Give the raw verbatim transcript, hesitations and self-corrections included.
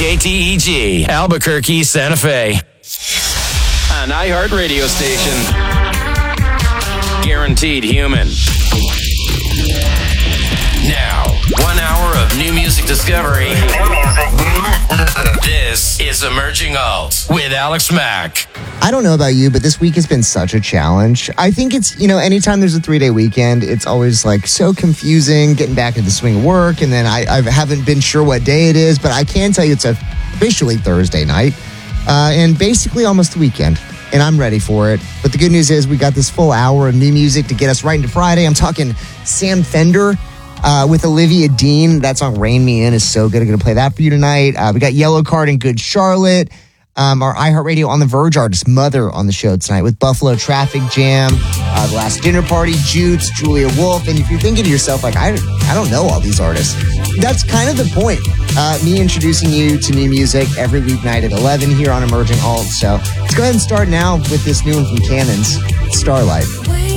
K T E G, Albuquerque, Santa Fe. An iHeartRadio station. Guaranteed human. Now, one hour of new music discovery. This is Emerging Alt with Alex Mack. I don't know about you, but this week has been such a challenge. I think it's, you know, anytime there's a three-day weekend, it's always like so confusing getting back into the swing of work. And then I, I haven't been sure what day it is, but I can tell you it's officially Thursday night uh, and basically almost the weekend. And I'm ready for it. But the good news is we got this full hour of new music to get us right into Friday. I'm talking Sam Fender uh, with Olivia Dean. That song, Rain Me In, is so good. I'm going to play that for you tonight. Uh, we got Yellow Card and Good Charlotte. Um, our iHeartRadio On the Verge artist, Mother, on the show tonight with Buffalo Traffic Jam, uh, The Last Dinner Party, Jutes, Julia Wolf. And if you're thinking to yourself, like, I, I don't know all these artists, that's kind of the point. Uh, me introducing you to new music every weeknight at eleven here on Emerging Alt. So let's go ahead and start now with this new one from Cannons, Starlight.